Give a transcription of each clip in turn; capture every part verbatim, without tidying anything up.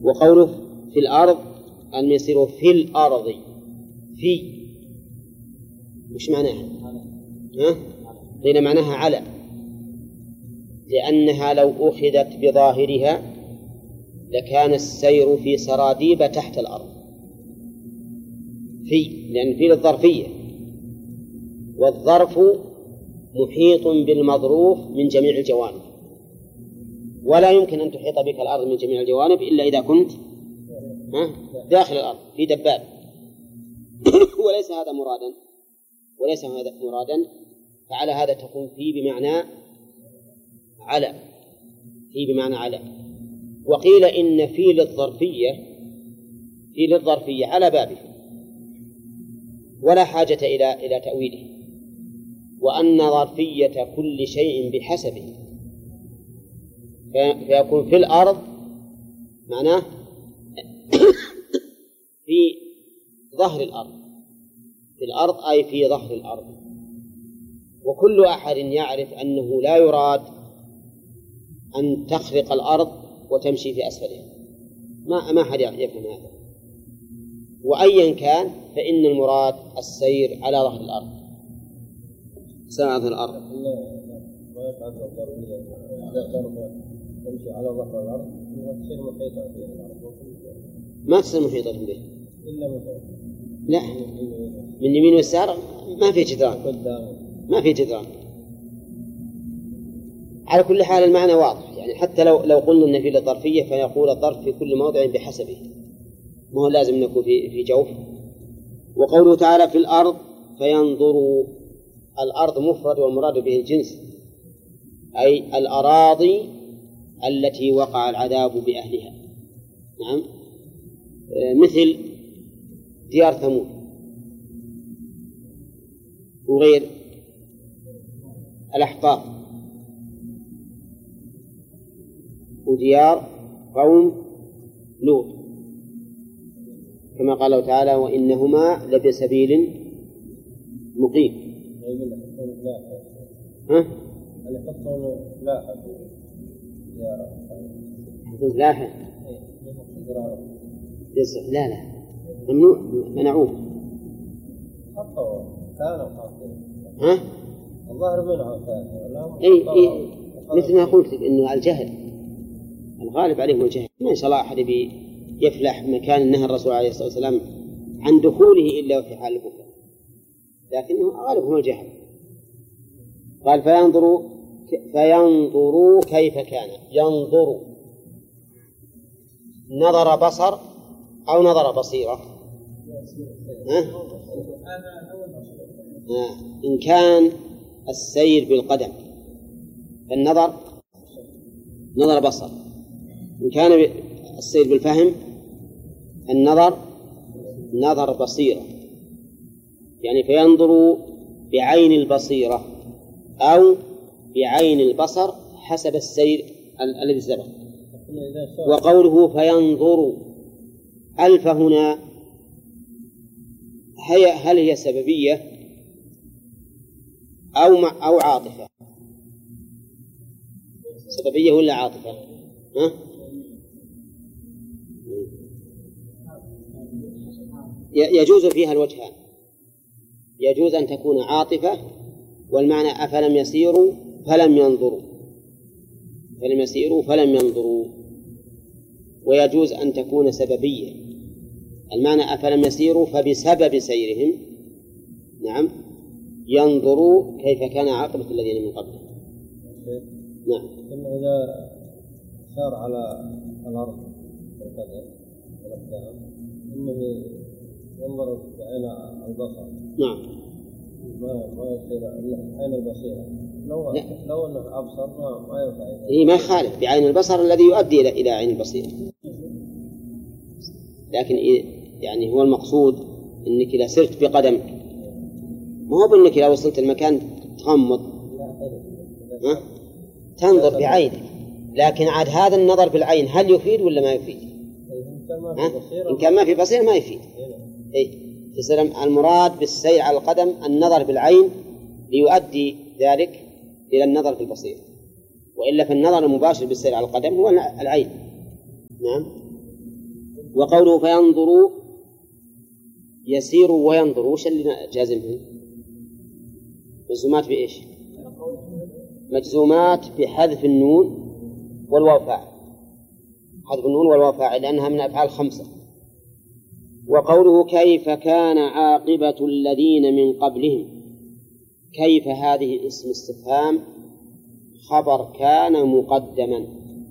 وقوله في الأرض أن يصير في الأرض في وش معناها؟ ها؟ قيل معناها على، لأنها لو أخذت بظاهرها لكان السير في سراديب تحت الأرض في، لأن في للظرفية، والظرف محيط بالمظروف من جميع الجوانب، ولا يمكن أن تحيط بك الأرض من جميع الجوانب إلا إذا كنت داخل الأرض في دباب. وليس هذا مرادا وليس هذا مرادا فعلى هذا تكون في بمعنى على، في بمعنى على. وقيل إن في للظرفية في للظرفية على بابه ولا حاجة إلى إلى تأويله، وأن ظرفية كل شيء بحسبه، فيكون في الأرض معناه في ظهر الأرض، في الأرض أي في ظهر الأرض. وكل أحد يعرف أنه لا يراد أن تخرق الأرض وتمشي في أسفلها، ما ما أحد يفهم هذا. وأيا كان فإن المراد السير على ظهر الأرض، سير على ظهر الأرض. ما يفعل الضرورية إذا ضرب تمشي على ظهر الأرض تصير محيطة به الأرض، ما تصير محيطة به إلا مثلا لا من يمين واليسار ما في جدران، ما في جدران. على كل حال المعنى واضح، يعني حتى لو لو قلنا أن في الظرفية فيقول الظرف في كل موضع بحسبه، ما هو لازم نكون في في جوف. وقوله تعالى في الأرض فينظروا، الأرض مفرد والمراد به الجنس، أي الأراضي التي وقع العذاب بأهلها. نعم، مثل ديار ثمود وغير الأحقاف وديار قوم لوط، كما قال تعالى وإنهما لبسبيل مقيم. ها؟ لاحة لا لا ممنوع منعوه. ها؟ الظاهر منعه. إيه إيه مثل ما قلت إنه الجهل الغالب عليهم الجهل، ما شاء الله أحد يفلح مكان النهى الرسول عليه الصلاة والسلام عن دخوله إلا في حال البكاء، لكنه غالبهم الجهل. قال فينظروا فينظروا كيف كان، ينظروا نظر بصر أو نظر بصيرة. ها؟ آه. إن كان السير بالقدم فالنظر نظر بصر، إن كان السير بالفهم النظر نظر بصيرة، يعني فينظروا بعين البصيرة أو بعين البصر حسب السير الذي سبق. وقوله فينظروا ألف هنا هي هل هي سببية أو أو عاطفة؟ سببية ولا عاطفة؟ ها؟ يجوز فيها الوجهان، يجوز أن تكون عاطفة والمعنى أفلم يسيروا فلم ينظروا فلم يسيروا فلم ينظروا، ويجوز أن تكون سببية، المعنى أفلم يسيروا فبسبب سيرهم نعم ينظروا كيف كان عاقبة الذين من قبلهم. نعم. ثم إذا سار على الأرض والقدم والأقدام إنه ينظر بعين البصر. نعم. ما ما يصير عين البصيرة. لو لا. لو أنه أبصر ما ما ينفع. إيه ما يخالف بعين البصر الذي يؤدي إلى إلى عين البصيرة، لكن يعني هو المقصود إنك إذا سرت بقدمك ما هو بأنك إذا وصلت المكان تغمض ها؟ تنظر بعينك، لكن عاد هذا النظر بالعين هل يفيد ولا ما يفيد؟ إن كان ما في بصير ما يفيد. إيه المراد بالسير على القدم النظر بالعين ليؤدي ذلك إلى النظر في البصير، وإلا فالنظر المباشر بالسير على القدم هو العين. نعم. وقوله فينظروا يسير وينظر وش اللي جازمه؟ مجزومات بإيش؟ مجزومات بحذف النون والواو فاعل، حذف النون والواو فاعل لأنها من أفعال خمسة. وقوله كيف كان عاقبة الذين من قبلهم، كيف هذه اسم استفهام خبر كان مقدما،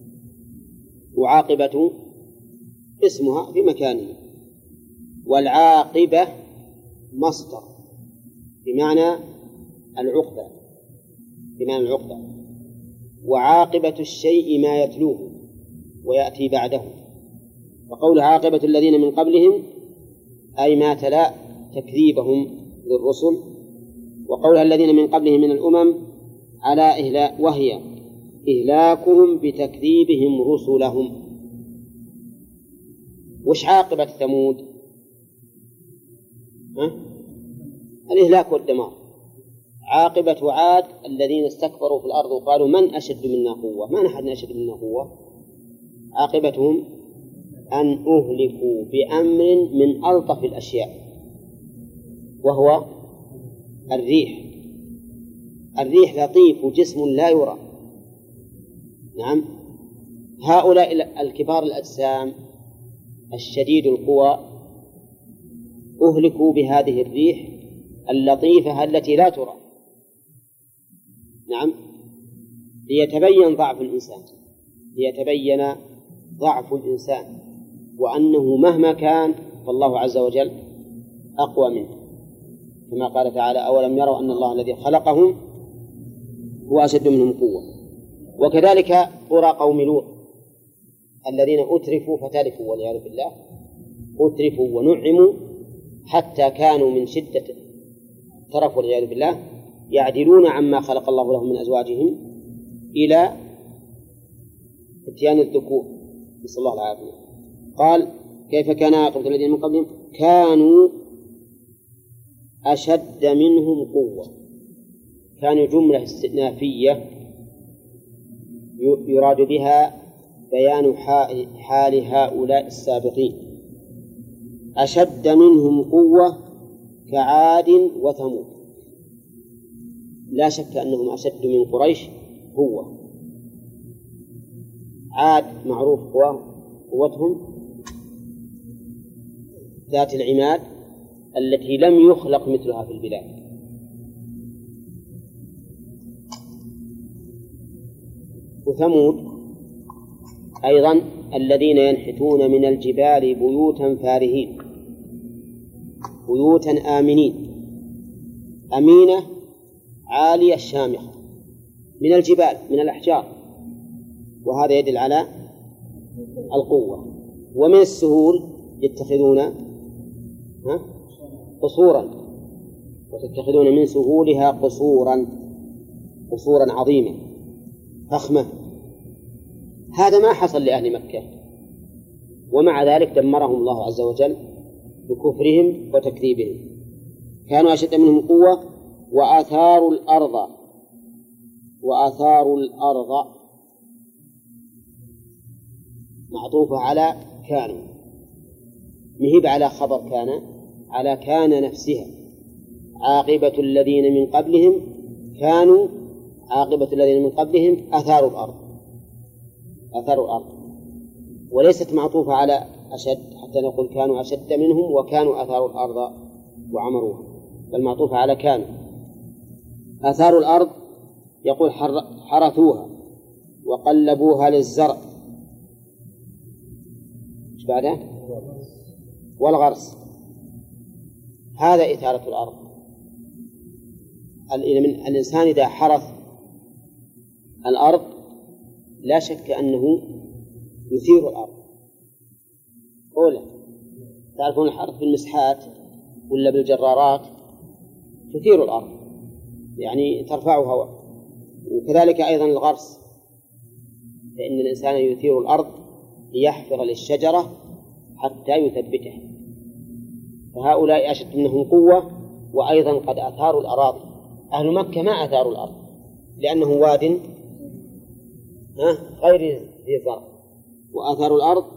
وعاقبة اسمها في مكانه، والعاقبة مصدر بمعنى العقبة بمعنى العقبة وعاقبة الشيء ما يتلوه ويأتي بعده. وقول عاقبة الذين من قبلهم أي ما تلا تكذيبهم للرسل، وقولها الذين من قبلهم من الأمم على إهلاك، وهي إهلاكهم بتكذيبهم رسلهم. وش عاقبة ثمود؟ ها؟ الإهلاك والدمار. عاقبة عاد الذين استكبروا في الأرض وقالوا من أشد منا قوة، ما نحن أشد منا قوة. عاقبتهم أن أهلكوا بأمر من ألطف الأشياء وهو الريح. الريح لطيف جسم لا يرى. نعم، هؤلاء الكبار الأجسام الشديد القوى أهلكوا بهذه الريح اللطيفة التي لا ترى. نعم، ليتبين ضعف الإنسان ليتبين ضعف الإنسان وأنه مهما كان فالله عز وجل أقوى منه، كما قال تعالى أولم يروا أن الله الذي خلقهم هو أشد منهم قوة. وكذلك قرى قوم لوط الذين أترفوا فتلفوا والعياذ بالله، أترفوا ونعموا حتى كانوا من شدة الترف والعياذ بالله يعدلون عما خلق الله لهم من أزواجهم إلى اتيان الذكور، نسأل الله العافية. قال كيف كان عاقبة الذين من قبلهم كانوا أشد منهم قوة. كانوا جملة استئنافية يراد بها بيان حال هؤلاء السابقين. أشد منهم قوة كعاد وثمود، لا شك أنهم أشد من قريش قوة. عاد معروف قوتهم ذات العماد التي لم يخلق مثلها في البلاد. وثمود أيضا الذين ينحتون من الجبال بيوتا فارهين، بيوتا آمنين، أمينة عالية شامخة من الجبال من الأحجار، وهذا يدل على القوة. ومن السهول يتخذون قصورا، وتتخذون من سهولها قصورا قصورا عظيمة فخمة. هذا ما حصل لأهل مكة، ومع ذلك دمرهم الله عز وجل بكفرهم وتكذيبهم. كانوا أشد منهم قوة وآثاروا الأرض وآثاروا الأرض معطوفة على كانوا، مهيب على خبر كان، على كان نفسها. عاقبة الذين من قبلهم كانوا عاقبة الذين من قبلهم أثاروا الأرض أثاروا الأرض وليست معطوفة على أشد حتى نقول كانوا أشد منهم وكانوا أثاروا الأرض وعمروها، بل معطوفة على كانوا. أثاروا الأرض يقول حرثوها وقلبوها للزرع، إيش بعده؟ والغرس. هذا إثارة الأرض. الإنسان إذا حرث الأرض لا شك أنه يثير الأرض. أولا تعرفون الحرث بالمسحات ولا بالجرارات تثير الأرض، يعني ترفعها. وكذلك أيضا الغرس، فإن الإنسان يثير الأرض ليحفر للشجرة حتى يثبتها. فهؤلاء أشد منهم قوة وأيضا قد أثاروا الأراضي. أهل مكة ما أثاروا الأرض لأنه واد غير ذي زرع، وأثاروا الأرض